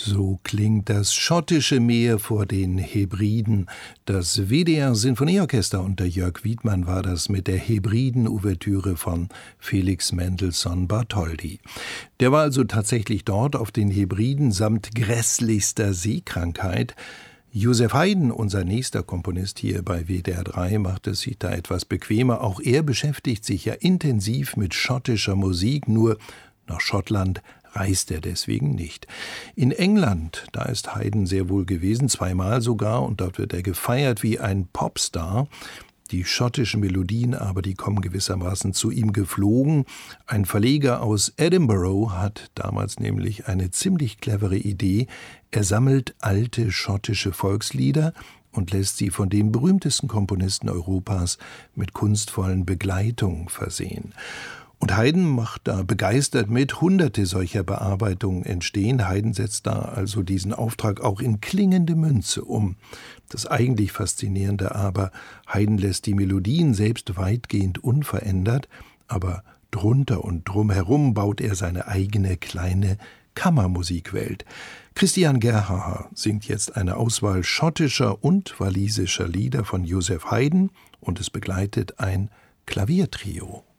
So klingt das schottische Meer vor den Hebriden. Das WDR-Sinfonieorchester unter Jörg Wiedmann war das mit der Hebriden-Ouvertüre von Felix Mendelssohn Bartholdy. Der war also tatsächlich dort auf den Hebriden samt grässlichster Seekrankheit. Joseph Haydn, unser nächster Komponist hier bei WDR 3, macht es sich da etwas bequemer. Auch er beschäftigt sich ja intensiv mit schottischer Musik, nur nach Schottland reist er deswegen nicht. In England, da ist Haydn sehr wohl gewesen, zweimal sogar, und dort wird er gefeiert wie ein Popstar. Die schottischen Melodien aber, die kommen gewissermaßen zu ihm geflogen. Ein Verleger aus Edinburgh hat damals nämlich eine ziemlich clevere Idee. Er sammelt alte schottische Volkslieder und lässt sie von den berühmtesten Komponisten Europas mit kunstvollen Begleitungen versehen. Und Haydn macht da begeistert mit, hunderte solcher Bearbeitungen entstehen. Haydn setzt da also diesen Auftrag auch in klingende Münze um. Das eigentlich Faszinierende aber, Haydn lässt die Melodien selbst weitgehend unverändert, aber drunter und drumherum baut er seine eigene kleine Kammermusikwelt. Christian Gerhaher singt jetzt eine Auswahl schottischer und walisischer Lieder von Joseph Haydn und es begleitet ein Klaviertrio.